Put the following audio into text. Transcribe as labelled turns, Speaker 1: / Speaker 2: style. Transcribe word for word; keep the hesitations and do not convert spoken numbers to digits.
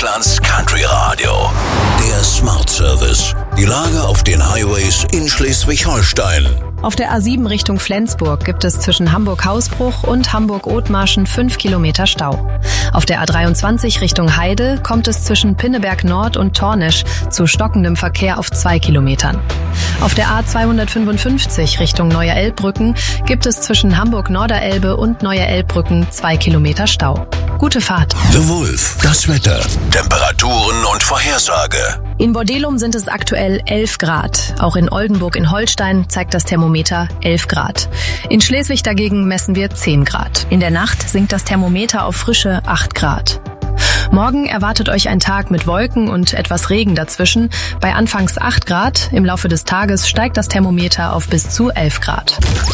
Speaker 1: Deutschlands Country Radio. Der Smart Service. Die Lage auf den Highways in Schleswig-Holstein.
Speaker 2: Auf der A sieben Richtung Flensburg gibt es zwischen Hamburg-Hausbruch und Hamburg-Othmarschen fünf Kilometer Stau. Auf der A dreiundzwanzig Richtung Heide kommt es zwischen Pinneberg Nord und Tornisch zu stockendem Verkehr auf zwei Kilometern. Auf der A zweihundertfünfundfünfzig Richtung Neue Elbbrücken gibt es zwischen Hamburg-Norderelbe und Neue Elbbrücken zwei Kilometer Stau. Gute Fahrt.
Speaker 1: The Wolf. Das Wetter. Temperaturen und Vorhersage.
Speaker 2: In Bordelum sind es aktuell elf Grad. Auch in Oldenburg in Holstein zeigt das Thermometer elf Grad. In Schleswig dagegen messen wir zehn Grad. In der Nacht sinkt das Thermometer auf frische acht Grad. Morgen erwartet euch ein Tag mit Wolken und etwas Regen dazwischen. Bei anfangs acht Grad, im Laufe des Tages steigt das Thermometer auf bis zu elf Grad.